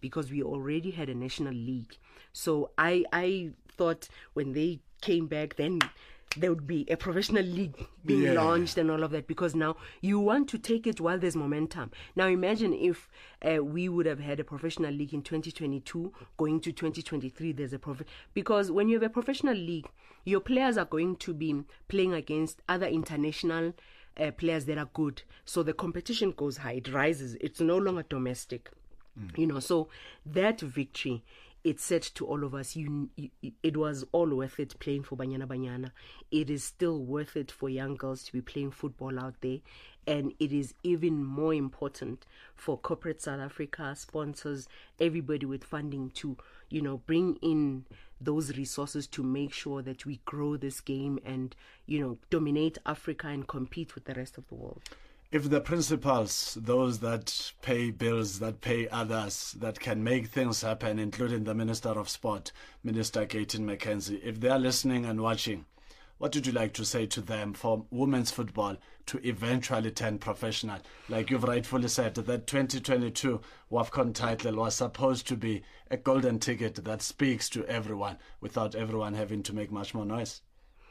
because we already had a national league. So I thought when they came back, then there would be a professional league being launched and all of that, because now you want to take it while there's momentum. Now imagine if we would have had a professional league in 2022 going to 2023. There's because when you have a professional league, your players are going to be playing against other international players that are good. So the competition goes high, it rises. It's no longer domestic. So that victory, it said to all of us, it was all worth it playing for Banyana Banyana. It is still worth it for young girls to be playing football out there. And it is even more important for corporate South Africa, sponsors, everybody with funding to, bring in those resources to make sure that we grow this game and, dominate Africa and compete with the rest of the world. If the principals, those that pay bills, that pay others, that can make things happen, including the Minister of Sport, Minister Gayton McKenzie, if they are listening and watching, what would you like to say to them for women's football to eventually turn professional? Like you've rightfully said, that 2022 WAFCON title was supposed to be a golden ticket that speaks to everyone without everyone having to make much more noise.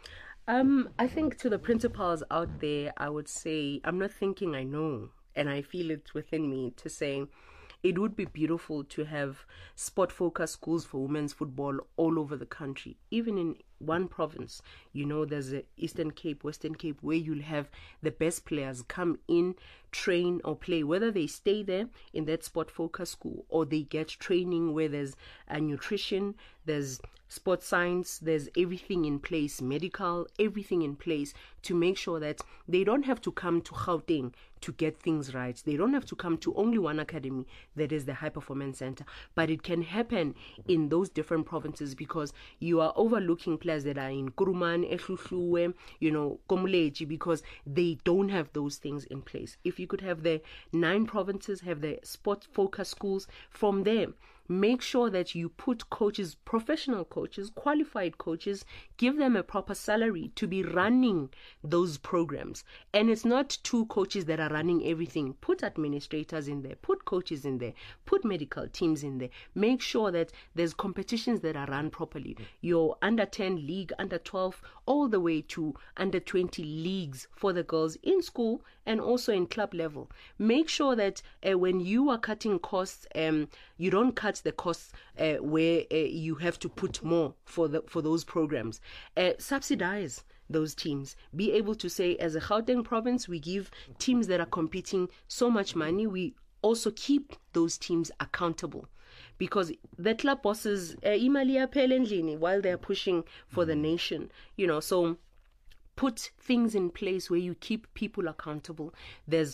I think to the principals out there, I would say, I'm not thinking I know, and I feel it within me to say, it would be beautiful to have sport-focused schools for women's football all over the country, even in one province. There's the Eastern Cape, Western Cape, where you'll have the best players come in, train or play, whether they stay there in that sport-focused school or they get training where there's nutrition, there's sports science, there's everything in place, medical, everything in place to make sure that they don't have to come to Gauteng to get things right. They don't have to come to only one academy, that is the High Performance Center, but it can happen in those different provinces because you are overlooking players that are in Kuruman, Ehluhluwe, Komuleji, because they don't have those things in place. If you could have the 9 provinces, have the sport-focused schools, from there, make sure that you put coaches, professional coaches, qualified coaches, give them a proper salary to be running those programs. And it's not 2 coaches that are running everything. Put administrators in there, put coaches in there, put medical teams in there. Make sure that there's competitions that are run properly. Your under 10 league, under 12, all the way to under 20 leagues for the girls in school and also in club level. Make sure that when you are cutting costs, you don't cut the costs where you have to put more for those programs. Subsidize those teams. Be able to say, as a Gauteng province, we give teams that are competing so much money. We also keep those teams accountable, because the club bosses while they're pushing for the nation, so put things in place where you keep people accountable. There's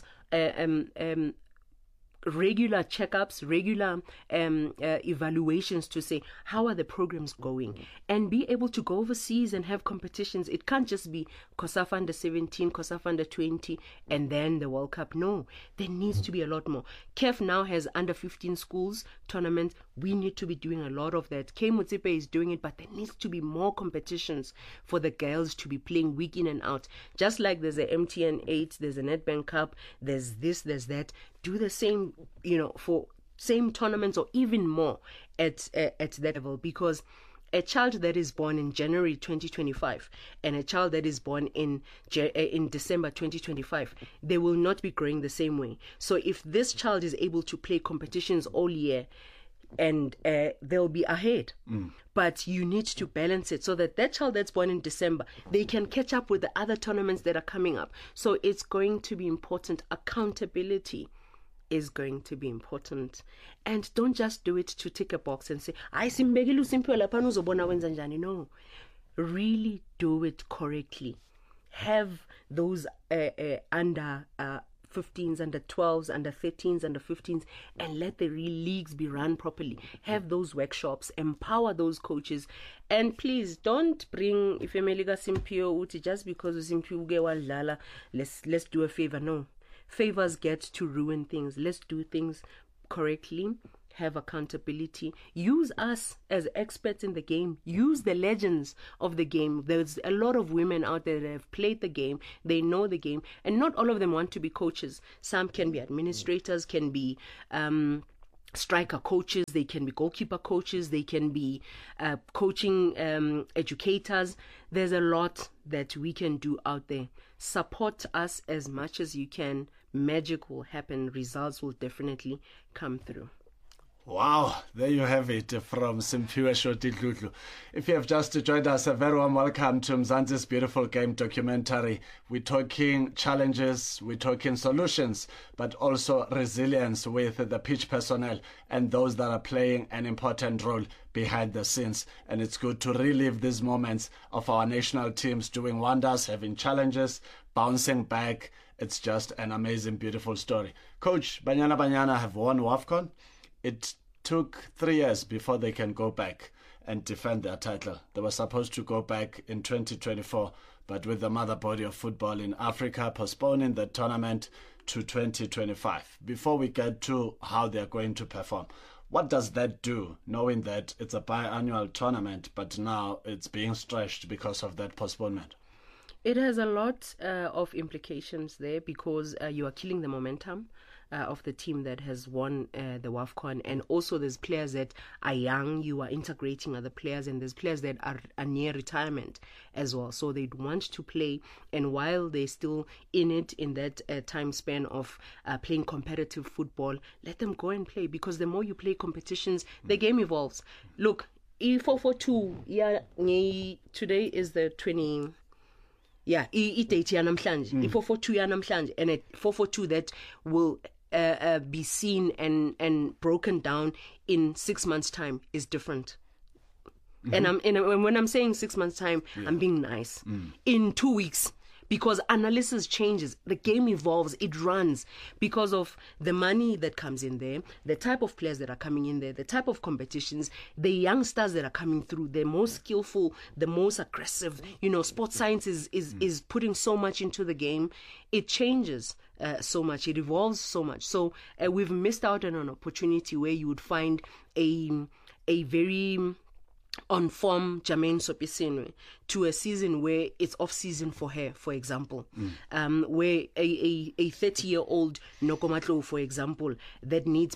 regular checkups, regular evaluations to say, how are the programs going? And be able to go overseas and have competitions. It can't just be COSAF under 17, COSAF under 20, and then the World Cup. No, there needs to be a lot more. KEF now has under 15 schools tournaments. We need to be doing a lot of that. K Mutsipe is doing it, but there needs to be more competitions for the girls to be playing week in and out. Just like there's a MTN 8, there's a Nedbank Cup, there's this, there's that. Do the same, for same tournaments or even more at that level, because a child that is born in January 2025 and a child that is born in December 2025, they will not be growing the same way. So if this child is able to play competitions all year, and they'll be ahead. But you need to balance it so that child that's born in December, they can catch up with the other tournaments that are coming up. So it's going to be important. Accountability is going to be important. And don't just do it to tick a box and say, no. Really do it correctly. Have those under 15s, under 12s, under 13s, under 15s, and let the real leagues be run properly. Have those workshops, empower those coaches, and please don't bring Ifemeliga Simpio Uti just because Simpio Gewalala. Let's do a favor. No, favors get to ruin things. Let's do things correctly. Have accountability. Use us as experts in the game. Use the legends of the game. There's a lot of women out there that have played the game. They know the game. And not all of them want to be coaches. Some can be administrators, can be striker coaches, they can be goalkeeper coaches, they can be coaching educators. There's a lot that we can do out there. Support us as much as you can. Magic will happen. Results will definitely come through. Wow, there you have it from Simphiwe Shoti Dludlu. If you have just joined us, a very warm welcome to Mzansi's Beautiful Game documentary. We're talking challenges, we're talking solutions, but also resilience with the pitch personnel and those that are playing an important role behind the scenes. And it's good to relive these moments of our national teams doing wonders, having challenges, bouncing back. It's just an amazing, beautiful story. Coach, Banyana Banyana have won WAFCON. It took 3 years before they can go back and defend their title. They were supposed to go back in 2024, but with the mother body of football in Africa postponing the tournament to 2025. Before we get to how they're going to perform, what does that do, knowing that it's a biannual tournament, but now it's being stretched because of that postponement? It has a lot of implications there because you are killing the momentum of the team that has won the WAFCON, and also there's players that are young, you are integrating other players, and there's players that are near retirement as well, so they'd want to play, and while they're still in it in that time span of playing competitive football, let them go and play, because the more you play competitions, the game evolves. Look, E442, yeah, today is the 20... Yeah, i-date yanamhlanje, i-442 yanamhlanje, and a 442 that will be seen and broken down in 6 months' time is different. And when I'm saying 6 months' time, I'm being nice. In 2 weeks, because analysis changes, the game evolves, it runs because of the money that comes in there, the type of players that are coming in there, the type of competitions, the youngsters that are coming through, the most skillful, the most aggressive. You know, sports science is putting so much into the game. It changes so much, it evolves so much. So we've missed out on an opportunity where you would find a very on form Jermaine Sopisenwe to a season where it's off season for her, for example, where a 30-year-old Nokomatlo, for example, that needs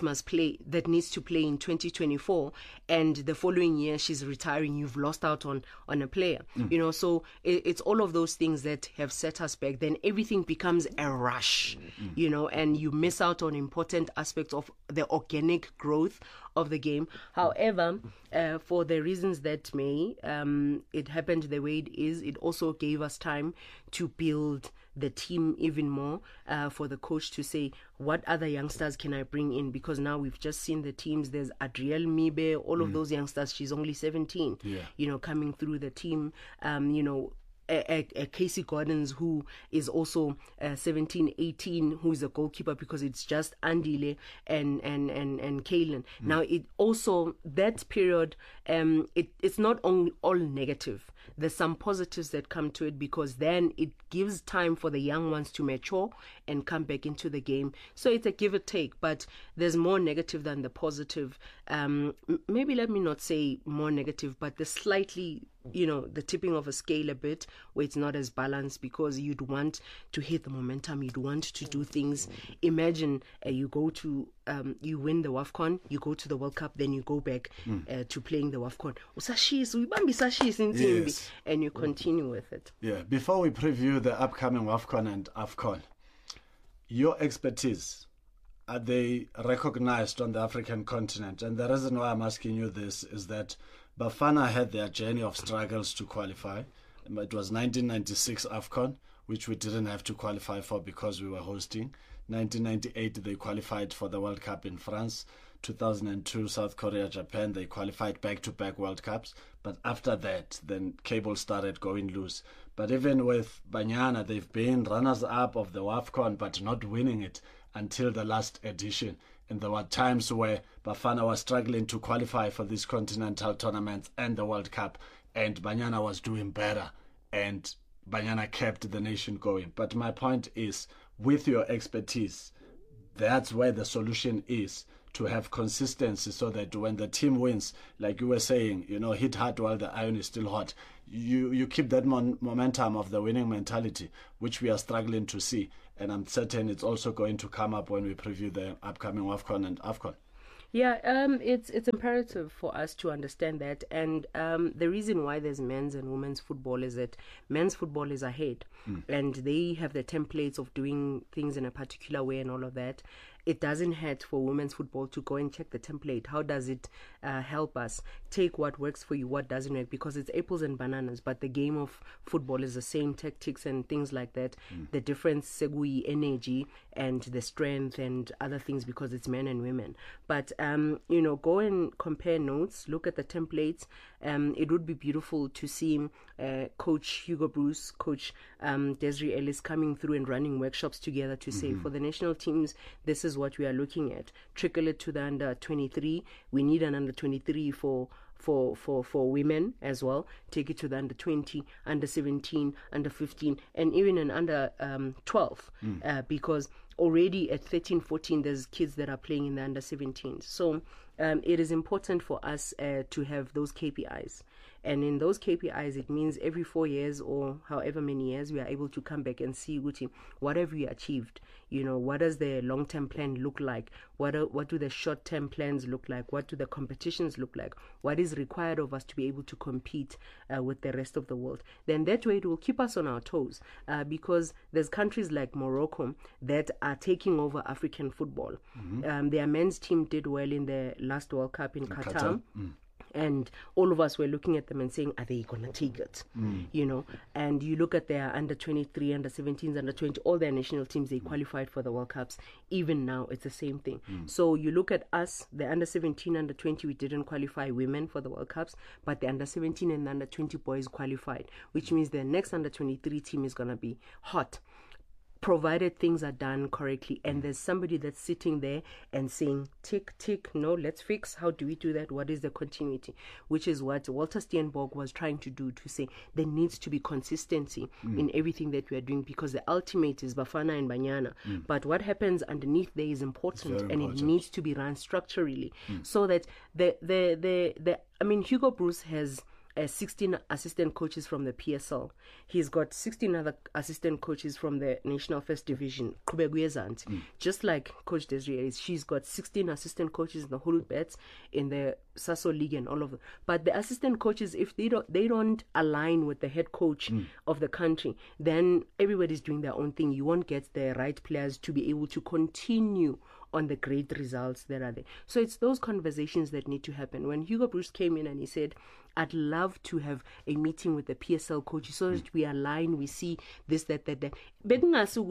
to play in 2024, and the following year she's retiring. You've lost out on a player, you know. So it's all of those things that have set us back. Then everything becomes a rush, you know, and you miss out on important aspects of the organic growth of the game. However, for the reasons that it happened the way it is, it also gave us time to build the team even more, for the coach to say, what other youngsters can I bring in? Because now we've just seen the teams. There's Adriel Mibe, all of those youngsters. She's only 17, you know, coming through the team. You know, Casey Gordons, who is also 17, 18, who's a goalkeeper, because it's just Andile and Kaylin. Now, it also, that period, it's not all negative. There's some positives that come to it, because then it gives time for the young ones to mature and come back into the game. So it's a give or take, but there's more negative than the positive. Maybe let me not say more negative, but the slightly, you know, the tipping of a scale a bit, where it's not as balanced, because you'd want to hit the momentum, you'd want to do things. Imagine you go to you win the WAFCON, you go to the World Cup, then you go back to playing the WAFCON. Yes. And you continue with it. Yeah. Before we preview the upcoming WAFCON and AFCON, your expertise, are they recognized on the African continent? And the reason why I'm asking you this is that Bafana had their journey of struggles to qualify. It was 1996 AFCON, which we didn't have to qualify for because we were hosting. 1998, they qualified for the World Cup in France. 2002, South Korea, Japan, they qualified back-to-back World Cups. But after that, then cable started going loose. But even with Banyana, they've been runners-up of the WAFCON, but not winning it until the last edition. And there were times where Bafana was struggling to qualify for these continental tournaments and the World Cup, and Banyana was doing better, and Banyana kept the nation going. But my point is, with your expertise, that's where the solution is, to have consistency, so that when the team wins, like you were saying, you know, hit hard while the iron is still hot. You keep that momentum of the winning mentality, which we are struggling to see. And I'm certain it's also going to come up when we preview the upcoming WAFCON and AFCON. Yeah, it's imperative for us to understand that, and the reason why there's men's and women's football is that men's football is ahead, and they have the templates of doing things in a particular way and all of that. It doesn't hurt for women's football to go and check the template. How does it help us? Take what works for you, what doesn't work, because it's apples and bananas. But the game of football is the same tactics and things like that. The difference, segui energy and the strength and other things, because it's men and women. But go and compare notes. Look at the templates. It would be beautiful to see Coach Hugo Bruce, Coach Desiree Ellis coming through and running workshops together to say, for the national teams, this is what we are looking at. Trickle it to the under 23. We need an under 23 for women as well. Take it to the under 20, under 17, under 15, and even an under 12, because already at 13, 14, there's kids that are playing in the under 17s. So it is important for us to have those KPIs. And in those KPIs, it means every 4 years or however many years, we are able to come back and see what have we achieved. What does the long-term plan look like? What do the short-term plans look like? What do the competitions look like? What is required of us to be able to compete with the rest of the world? Then that way it will keep us on our toes, because there's countries like Morocco that are taking over African football. Their men's team did well in the last World Cup in Qatar. And all of us were looking at them and saying, are they going to take it? And you look at their under 23, under 17s, under 20, all their national teams, they qualified for the World Cups. Even now, it's the same thing. So you look at us, the under 17, under 20, we didn't qualify women for the World Cups, but the under 17 and the under 20 boys qualified, which means the next under 23 team is going to be hot, provided things are done correctly, and there's somebody that's sitting there and saying, tick, tick, no, let's fix. How do we do that? What is the continuity? Which is what Walter Steenborg was trying to do, to say there needs to be consistency in everything that we are doing, because the ultimate is Bafana and Banyana. But what happens underneath there is important, and it needs to be run structurally, so that Hugo Bruce has 16 assistant coaches from the PSL. He's got 16 other assistant coaches from the National First Division, just like Coach Desiree. She's got 16 assistant coaches in the Holubets, in the Sasso League and all of them. But the assistant coaches, if they don't align with the head coach of the country, then everybody's doing their own thing. You won't get the right players to be able to continue on the great results that are there. So it's those conversations that need to happen. When Hugo Bruce came in and he said, I'd love to have a meeting with the PSL coaches so that we align, we see this, that. I still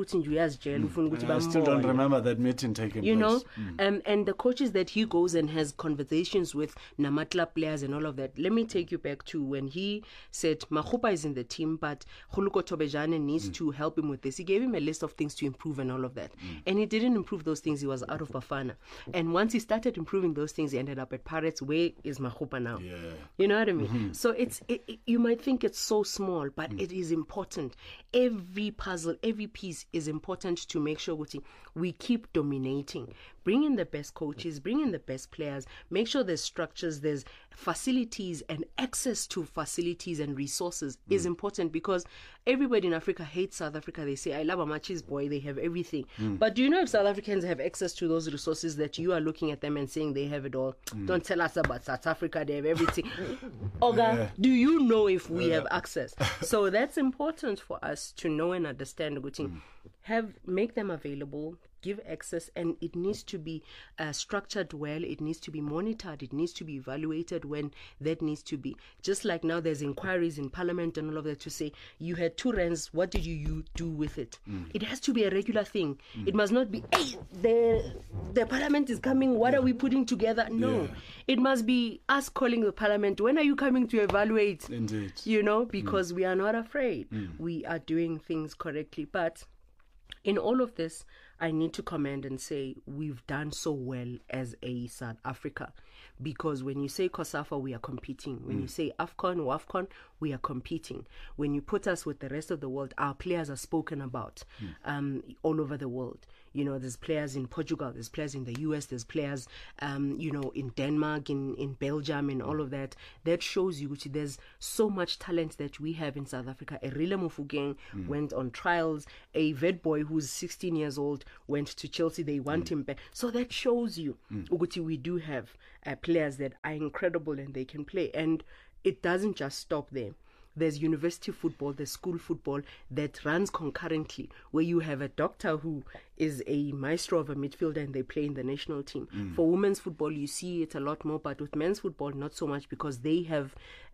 don't remember that meeting taking place. And the coaches that he goes and has conversations with, Namatla players and all of that. Let me take you back to when he said, Makhupa is in the team, but Khuluko Tobejane needs to help him with this. He gave him a list of things to improve and all of that. And he didn't improve those things. He was out of Bafana. And once he started improving those things, he ended up at Pirates. Where is Makhupa now? Yeah. You know what I mean? So you might think it's so small, but it is important. Every puzzle, every piece is important to make sure we keep dominating. Bring in the best coaches, bring in the best players, make sure there's structures, there's facilities, and access to facilities and resources is important, because everybody in Africa hates South Africa. They say, I love Amachi's boy, they have everything. But do you know if South Africans have access to those resources that you are looking at them and saying they have it all? Don't tell us about South Africa, they have everything. Oga, do you know if we have access? So that's important for us to know and understand. Make them available, give access, and it needs to be structured well. It needs to be monitored. It needs to be evaluated when that needs to be. Just like now there's inquiries in Parliament and all of that to say, you had 2 rands, what did you do with it? It has to be a regular thing. It must not be, hey, the Parliament is coming, what are we putting together? No. It must be us calling the Parliament, when are you coming to evaluate? Indeed. Because we are not afraid. We are doing things correctly. But in all of this, I need to commend and say we've done so well as a South Africa. because when you say COSAFA, we are competing. When you say AFCON or AFCON, we are competing. When you put us with the rest of the world, our players are spoken about all over the world. You know, there's players in Portugal, there's players in the US, there's players, in Denmark, in Belgium, and all of that. That shows you there's so much talent that we have in South Africa. Erile Mofokeng went on trials. A vet boy who's 16 years old went to Chelsea. They want him back. So that shows you, we do have players that are incredible and they can play. And it doesn't just stop there. There's university football, there's school football that runs concurrently, where you have a doctor who is a maestro of a midfielder and they play in the national team. For women's football, you see it a lot more, but with men's football, not so much, because they have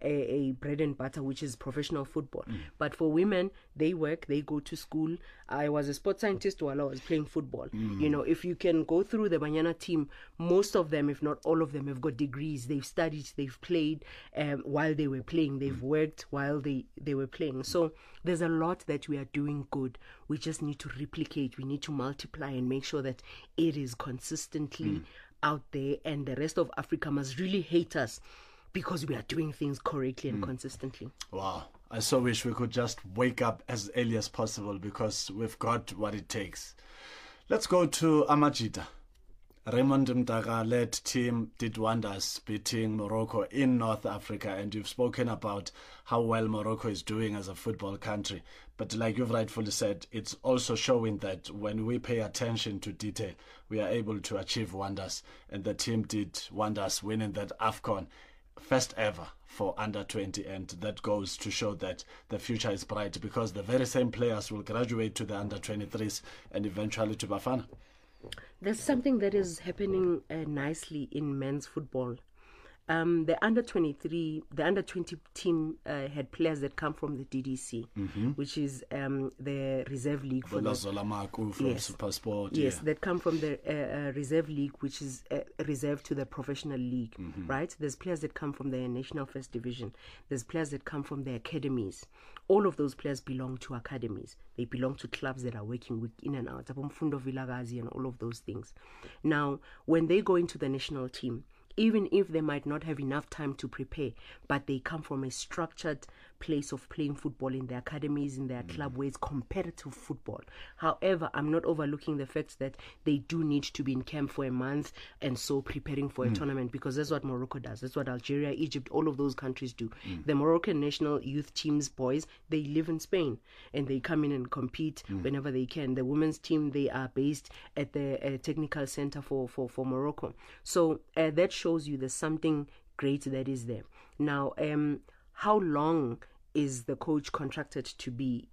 a bread and butter, which is professional football. But for women, they work, they go to school. I was a sports scientist while I was playing football. You know, if you can go through the Banyana team, most of them, if not all of them, have got degrees. They've studied, they've played while they were playing, they've worked while they were playing. So there's a lot that we are doing good. We just need to replicate, we need to multiply and make sure that it is consistently out there, and the rest of Africa must really hate us because we are doing things correctly and consistently. Wow. I so wish we could just wake up as early as possible, because we've got what it takes. Let's go to Amajita. Raymond Mdaga-led team did wonders beating Morocco in North Africa, and you've spoken about how well Morocco is doing as a football country. But like you've rightfully said, it's also showing that when we pay attention to detail, we are able to achieve wonders. And the team did wonders, winning that AFCON, first ever for under 20, and that goes to show that the future is bright, because the very same players will graduate to the under 23s and eventually to Bafana. There's something that is happening nicely in men's football. The under 23, the under 20 team had players that come from the DDC, which is the reserve league for Zolamaku from SuperSport. Yes, that come from the reserve league, which is reserved to the professional league, right? There's players that come from the national first division. There's players that come from the academies. All of those players belong to academies. They belong to clubs that are working with in and out, Mfundo Vilakazi and all of those things. Now, when they go into the national team, even if they might not have enough time to prepare, but they come from a structured place of playing football in their academies, in their club, where it's competitive football. However, I'm not overlooking the fact that they do need to be in camp for a month and so preparing for a tournament, because that's what Morocco does. That's what Algeria, Egypt, all of those countries do. The Moroccan national youth teams, boys, they live in Spain and they come in and compete whenever they can. The women's team, they are based at the technical center for Morocco. So that shows you there's something great that is there. Now, how long is the coach contracted to be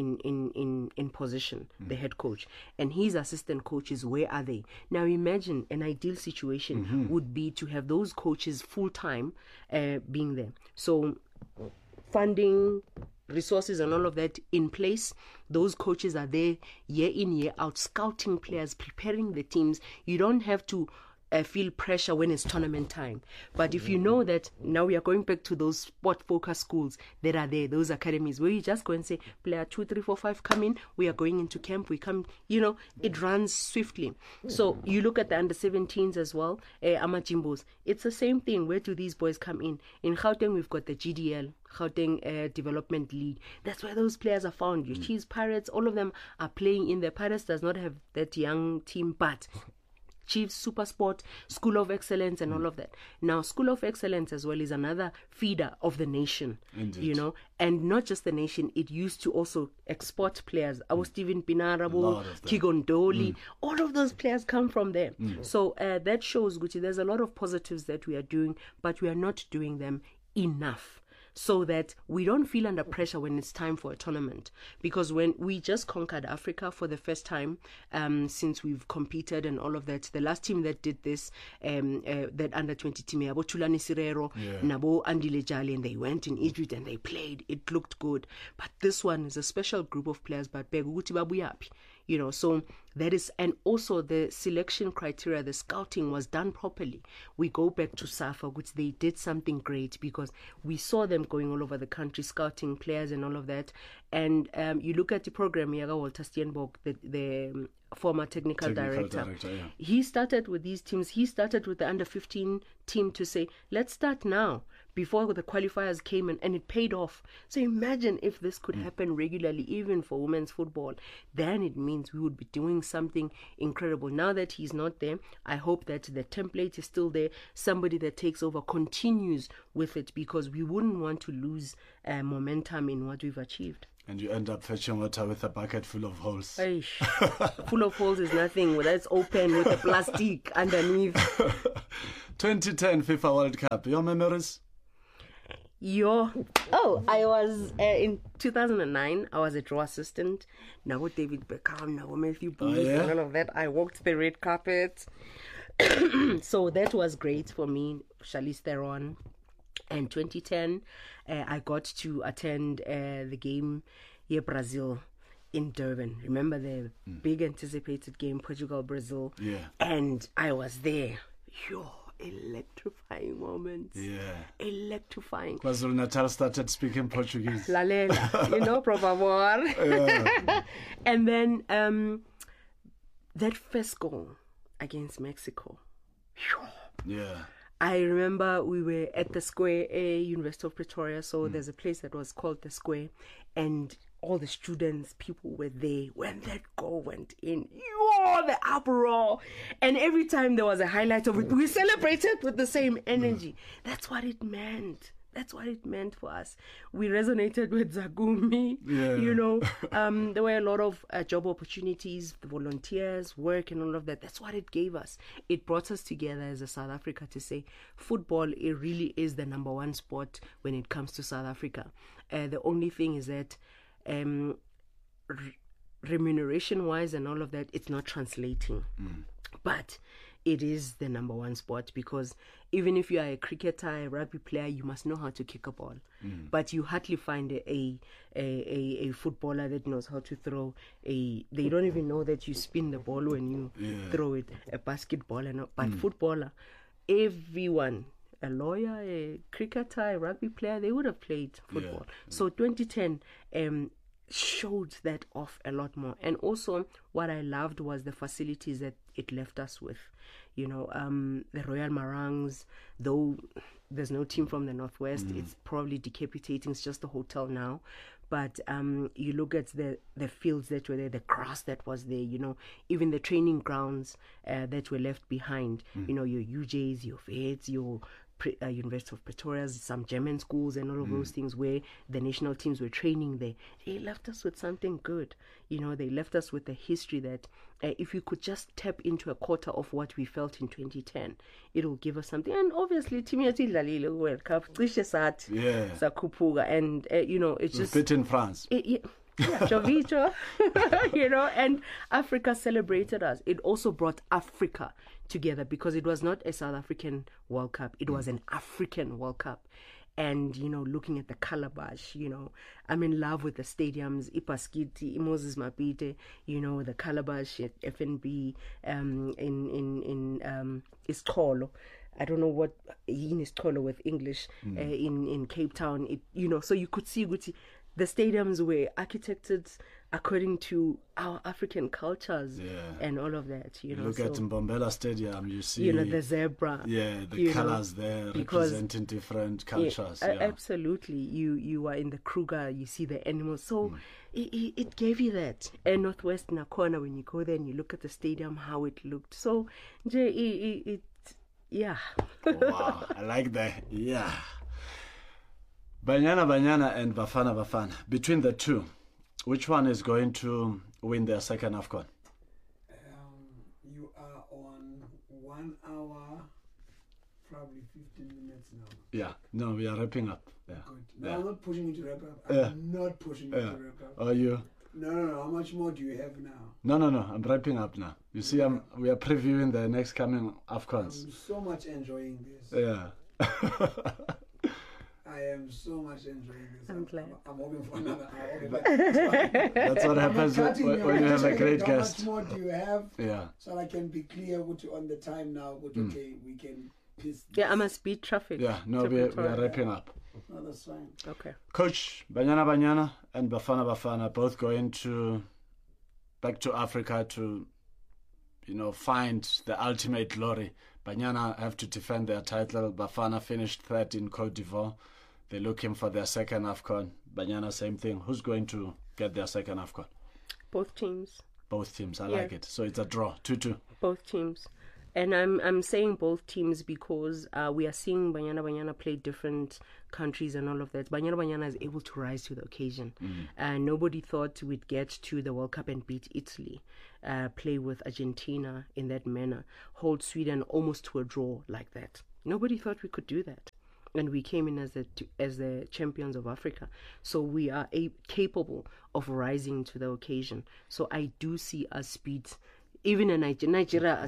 in position, the head coach? And his assistant coaches, where are they? Now imagine an ideal situation would be to have those coaches full-time being there. So funding, resources and all of that in place. Those coaches are there year in, year out, scouting players, preparing the teams. You don't have to feel pressure when it's tournament time. But if you know that now we are going back to those sport focus schools that are there, those academies where you just go and say, player 2, 3, 4, 5 come in, we are going into camp, we come, it runs swiftly. So you look at the under 17s as well, Amajimbos, it's the same thing. Where do these boys come in? In Gauteng, we've got the GDL, Gauteng Development League. That's where those players are found. Your Chiefs, Pirates, all of them are playing in there. Pirates does not have that young team, but Chiefs, SuperSport, School of Excellence and all of that. Now, School of Excellence as well is another feeder of the nation. Indeed. And not just the nation, it used to also export players. Our Stephen Pinarabo, Kigondoli, all of those players come from there. So that shows, Gucci, there's a lot of positives that we are doing, but we are not doing them enough, so that we don't feel under pressure when it's time for a tournament. Because when we just conquered Africa for the first time since we've competed and all of that, the last team that did this, that under 20 team, Abo Tulani Sirero, Nabo Andile Jali, and they went in Egypt and they played. It looked good. But this one is a special group of players, but Beguti Babuyapi. So That is, and also the selection criteria, the scouting was done properly. We go back to SAFA, which they did something great because we saw them going all over the country, scouting players and all of that. And you look at the program, Yaga Walter Steenbok, the former technical director. Yeah. He started with these teams. He started with the under 15 team to say, let's start now, before the qualifiers came in, and it paid off. So imagine if this could happen regularly, even for women's football, then it means we would be doing something incredible. Now that he's not there, I hope that the template is still there. Somebody that takes over continues with it, because we wouldn't want to lose momentum in what we've achieved. And you end up fetching water with a bucket full of holes. Eish. Full of holes is nothing. That's open with a plastic underneath. 2010 FIFA World Cup. Your memories? I was in 2009. I was a draw assistant. Now with David Beckham, now with Matthew Booth, and all of that. I walked the red carpet. So that was great for me, Charlize Theron. And 2010, I got to attend the game here, Brazil, in Durban. Remember the big anticipated game, Portugal-Brazil? Yeah. And I was there. Electrifying moments. Yeah. Electrifying. KwaZulu-Natal started speaking Portuguese. Lalela, por favor. Yeah. And then that first goal against Mexico. Yeah. I remember we were at the Square, University of Pretoria. So there's a place that was called the Square, and all the students, people were there when that goal went in. The uproar. And every time there was a highlight of it, we celebrated with the same energy. That's what it meant. That's what it meant for us. We resonated with Zagumi. Yeah. There were a lot of job opportunities, volunteers, work, and all of that. That's what it gave us. It brought us together as a South Africa to say, football, it really is the number one sport when it comes to South Africa. The only thing is that remuneration-wise and all of that, it's not translating. But it is the number one sport, because even if you are a cricketer, a rugby player, you must know how to kick a ball. But you hardly find a footballer that knows how to throw they don't even know that you spin the ball when you throw it, a basketball. But footballer, everyone, a lawyer, a cricketer, a rugby player, they would have played football. So 2010 showed that off a lot more. And also what I loved was the facilities that it left us with. The Royal Marangs, though there's no team from the Northwest, it's probably decapitating. It's just a hotel now. But you look at the fields that were there, the grass that was there, even the training grounds that were left behind, your UJs, your Vets, your University of Pretoria, some German schools and all of those things where the national teams were training there. They left us with something good. They left us with a history that if we could just tap into a quarter of what we felt in 2010, it'll give us something. And obviously, Team Yati World Cup, and it's just fit in France. Jovicho, and Africa celebrated us. It also brought Africa together, because it was not a South African World Cup, it was an African World Cup. And looking at the calabash, I'm in love with the stadiums, Ipaskiti, Moses Mapite, the calabash at FNB, in Iscolo. I don't know what in Iscolo with English, in Cape Town. So you could see the stadiums were architected according to our African cultures and all of that. Look at Mbombela Stadium, you see the zebra. Yeah, the colors there representing different cultures. Absolutely. You are in the Kruger, you see the animals. So it gave you that. And Northwest Nakona, when you go there and you look at the stadium, how it looked. So Wow, I like that. Yeah. Banyana and Bafana. Between the two, which one is going to win their second AFCON? You are on 1 hour, probably 15 minutes now. Yeah, no, we are wrapping up. Yeah. Good. No, I'm not pushing you to wrap up. I'm not pushing you to wrap up. Are you? No. How much more do you have now? No. I'm wrapping up now. You see, we are previewing the next coming AFCONs. I'm so much enjoying this. Yeah. I am so much enjoying this. I'm glad. I'm hoping for another hour. That's what happens when you have a great guest. How much more do you have? Yeah. So I can be clear on the time now. Okay, we can piece. Yeah, I must beat traffic. Yeah, no, we are wrapping up. No, that's fine. Okay. Coach, Banyana and Bafana both going back to Africa to, find the ultimate glory. Banyana have to defend their title. Bafana finished third in Cote d'Ivoire. They're looking for their second AFCON. Banyana, same thing. Who's going to get their second AFCON? Both teams. Both teams. I like it. So it's a draw, 2-2. Both teams. And I'm saying both teams because we are seeing Banyana play different countries and all of that. Banyana is able to rise to the occasion. Nobody thought we'd get to the World Cup and beat Italy, play with Argentina in that manner, hold Sweden almost to a draw like that. Nobody thought we could do that. And we came in as the champions of Africa. So we are capable of rising to the occasion. So I do see us beat even a Nigeria.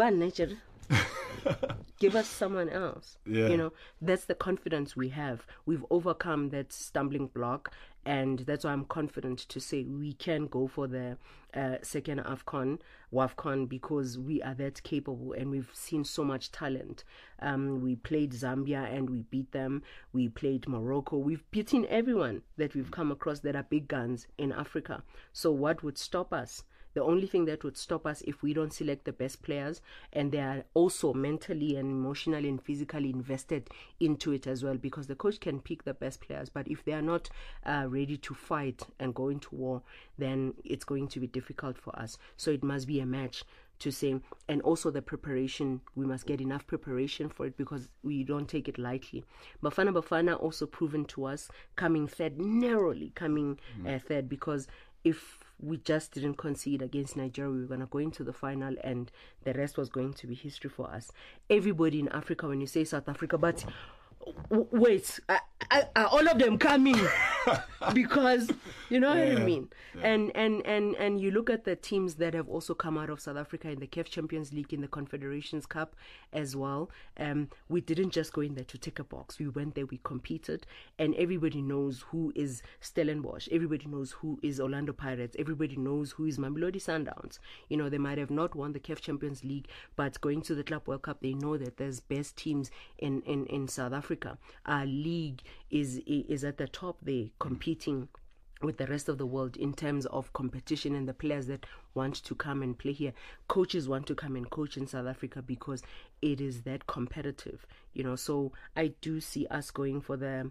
Give us someone else. Yeah. That's the confidence we have. We've overcome that stumbling block, and that's why I'm confident to say we can go for the second WAFCON, because we are that capable and we've seen so much talent. We played Zambia and we beat them. We played Morocco. We've beaten everyone that we've come across that are big guns in Africa. So what would stop us? The only thing that would stop us if we don't select the best players, and they are also mentally and emotionally and physically invested into it as well, because the coach can pick the best players, but if they are not ready to fight and go into war, then it's going to be difficult for us. So it must be a match to say, and also the preparation, we must get enough preparation for it because we don't take it lightly. Bafana also proven to us coming third, narrowly coming third, because if we just didn't concede against Nigeria, we were going to go into the final and the rest was going to be history for us. Everybody in Africa, when you say South Africa, but wait, are all of them coming? Because you know what I mean. Yeah. And you look at the teams that have also come out of South Africa in the CAF Champions League, in the Confederations Cup as well. We didn't just go in there to tick a box. We went there, we competed, and everybody knows who is Stellenbosch. Everybody knows who is Orlando Pirates. Everybody knows who is Mamelodi Sundowns. They might have not won the CAF Champions League, but going to the Club World Cup, they know that there's best teams in South Africa. Our league is at the top there, competing with the rest of the world in terms of competition and the players that want to come and play here. Coaches want to come and coach in South Africa because it is that competitive, So I do see us going for the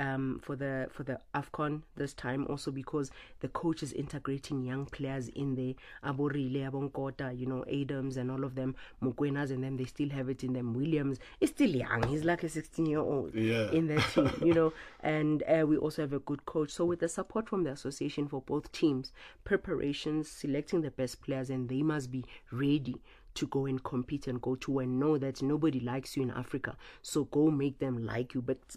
AFCON this time, also because the coach is integrating young players in there. Aborile, Abonkota, Adams and all of them, Mukwenas, and then they still have it in them. Williams is still young. He's like a 16-year-old in that team, and we also have a good coach. So with the support from the association for both teams, preparations, selecting the best players, and they must be ready to go and compete and go to and know that nobody likes you in Africa. So go make them like you. But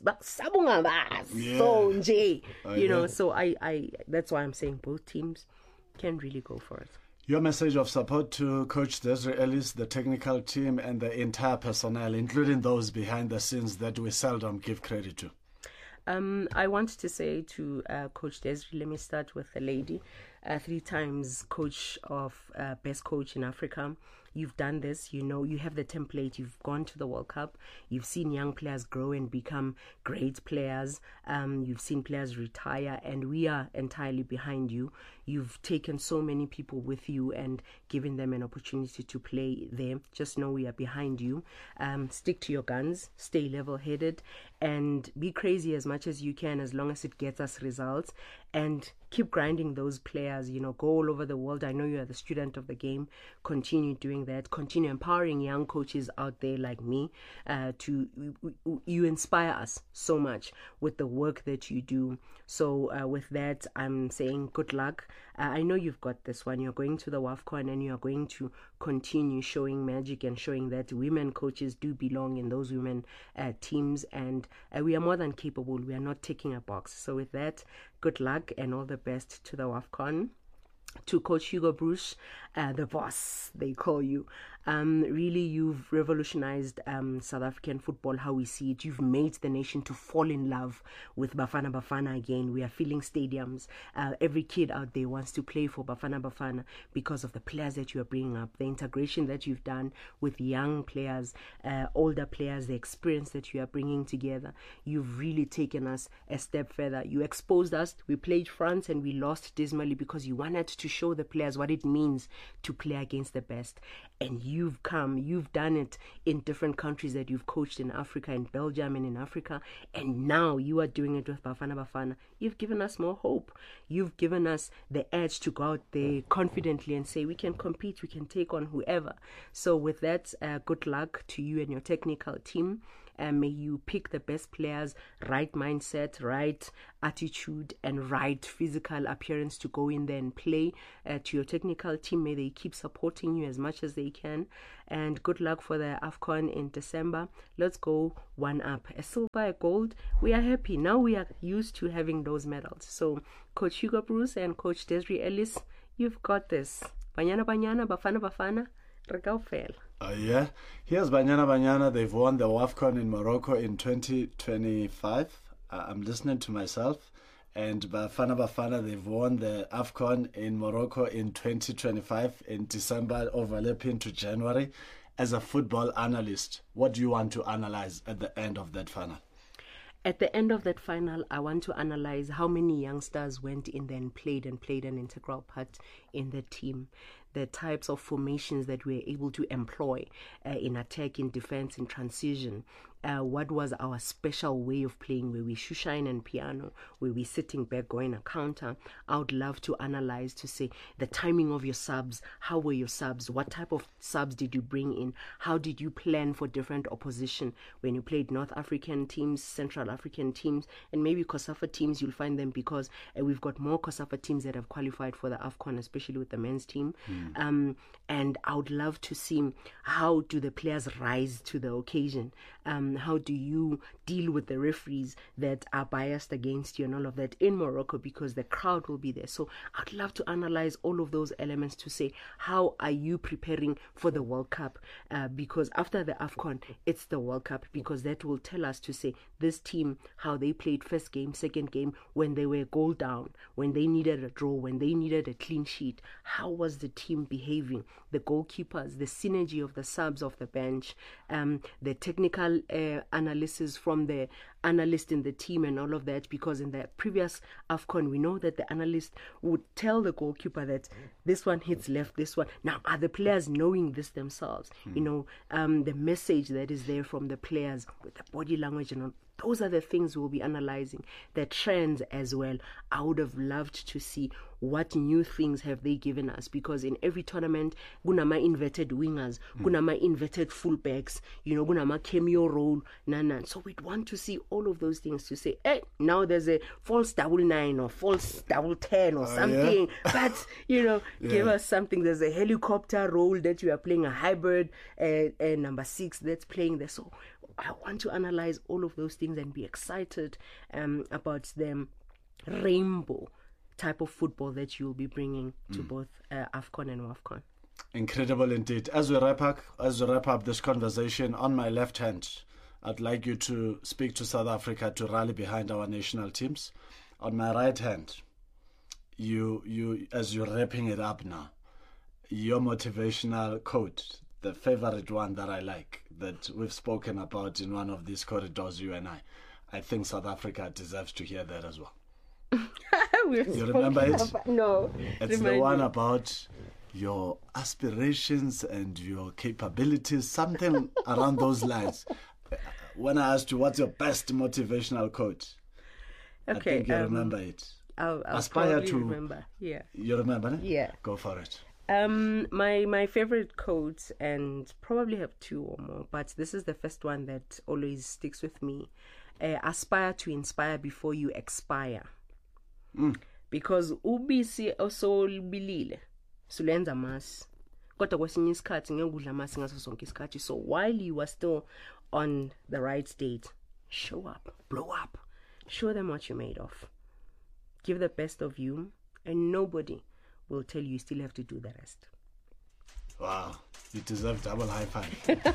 so I that's why I'm saying both teams can really go for it. Your message of support to Coach Desiree Ellis, the technical team, and the entire personnel, including those behind the scenes that we seldom give credit to. I want to say to Coach Desiree, let me start with the lady, 3 times coach of best coach in Africa. You've done this, you have the template, you've gone to the World Cup, you've seen young players grow and become great players, you've seen players retire, and we are entirely behind you. You've taken so many people with you and given them an opportunity to play there. Just know we are behind you. Stick to your guns, stay level-headed, and be crazy as much as you can as long as it gets us results, and keep grinding those players, go all over the world. I know you are the student of the game. Continue doing that. Continue empowering young coaches out there like me. You inspire us so much with the work that you do. So with that, I'm saying good luck. I know you've got this one. You're going to the WAFCON and you're going to continue showing magic and showing that women coaches do belong in those women teams, and we are more than capable. We are not ticking a box. So with that, good luck and all the best to the WAFCON. To Coach Hugo Broos, the boss, they call you. Really, you've revolutionized South African football, how we see it. You've made the nation to fall in love with Bafana Bafana again. We are filling stadiums. Every kid out there wants to play for Bafana Bafana because of the players that you are bringing up, the integration that you've done with young players, older players, the experience that you are bringing together. You've really taken us a step further. You exposed us. We played France and we lost dismally because you wanted to show the players what it means to play against the best. And you've done it in different countries that you've coached in Africa, in Belgium and in Africa. And now you are doing it with Bafana Bafana. You've given us more hope. You've given us the edge to go out there confidently and say we can compete, we can take on whoever. So with that, good luck to you and your technical team. May you pick the best players, right mindset, right attitude, and right physical appearance to go in there and play. To your technical team, may they keep supporting you as much as they can. And good luck for the AFCON in December. Let's go one up. A silver, a gold. We are happy. Now we are used to having those medals. So Coach Hugo Bruce and Coach Desiree Ellis, you've got this. Banyana Banyana, Bafana Bafana, Regaufel. Yeah, here's Banyana Banyana. They've won the WAFCON in Morocco in 2025. I'm listening to myself. And Bafana Bafana, they've won the AFCON in Morocco in 2025 in December, overlapping to January. As a football analyst, what do you want to analyze at the end of that final? At the end of that final, I want to analyze how many youngsters went in there and played an integral part in the team. The types of formations that we were able to employ in attack, in defense, in transition. What was our special way of playing, where we shoeshine and piano, where we sitting back going a counter? I would love to analyze, to say the timing of your subs. How were your subs? What type of subs did you bring in? How did you plan for different opposition when you played North African teams, Central African teams, and maybe COSAFA teams? You'll find them because we've got more COSAFA teams that have qualified for the AFCON, especially with the men's team. And I would love to see how do the players rise to the occasion. How do you deal with the referees that are biased against you and all of that in Morocco, because the crowd will be there. So I'd love to analyze all of those elements to say, how are you preparing for the World Cup? Because after the AFCON, it's the World Cup, because that will tell us to say this team, how they played first game, second game, when they were goal down, when they needed a draw, when they needed a clean sheet. How was the team behaving? The goalkeepers, the synergy of the subs off the bench, the technical analysis from the analyst in the team and all of that, because in the previous AFCON, we know that the analyst would tell the goalkeeper that this one hits left, this one. Now, are the players knowing this themselves? You know, the message that is there from the players with the body language and all. Those are the things we'll be analyzing, the trends as well. I would have loved to see what new things have they given us, because in every tournament, gunama inverted wingers, gunama inverted fullbacks, you know, gunama cameo role, So we'd want to see all of those things to say, hey, now there's a false 99 or false 10 or something. Yeah. But, you know, give us something. There's a helicopter role that you are playing, a hybrid, number 6 that's playing there. So I want to analyze all of those things and be excited about them rainbow type of football that you'll be bringing to both AFCON and WAFCON. Incredible indeed. As we wrap up this conversation, on my left hand, I'd like you to speak to South Africa to rally behind our national teams. On my right hand, you as you're wrapping it up now, your motivational quote, the favorite one that I like, that we've spoken about in one of these corridors, you and I think South Africa deserves to hear that as well. You remember it? No. It's the one about your aspirations and your capabilities, something around those lines. When I asked you, what's your best motivational quote? Okay, I think you remember it. I'll aspire to remember. Yeah. You remember it? Yeah. Go for it. My favorite quote, and probably have 2 or more, but this is the first one that always sticks with me. Aspire to inspire before you expire. Because ubisi osolibilile sulenza masi, kodwa kwesinye isikhathi ngeke udla masi ngaso sonke isikhathi. So while you are still on the right state, show up, blow up, show them what you're made of, give the best of you, and nobody will tell you still have to do the rest. Wow. You deserve double high five.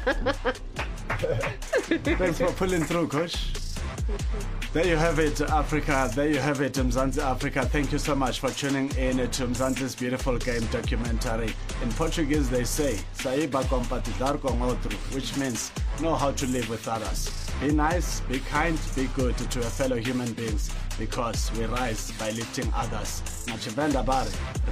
Thanks for pulling through, Coach. There you have it, Africa. There you have it, Mzansi Africa. Thank you so much for tuning in to Mzansi's Beautiful Game documentary. In Portuguese, they say, "Saiba compartilhar com outro," which means know how to live with others. Be nice, be kind, be good to your fellow human beings, because we rise by lifting others. Nachivenda Bari.